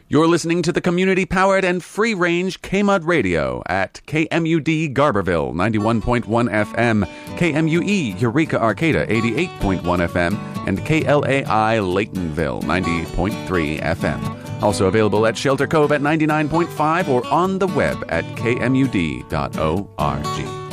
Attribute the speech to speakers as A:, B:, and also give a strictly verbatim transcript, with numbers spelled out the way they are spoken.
A: You're listening to the community-powered and free-range K-Mud Radio at K M U D Garberville, ninety-one point one F M, K M U E Eureka Arcata, eighty-eight point one F M, and K L A I Laytonville, ninety point three F M. Also available at Shelter Cove at ninety-nine point five or on the web at k m u d dot org.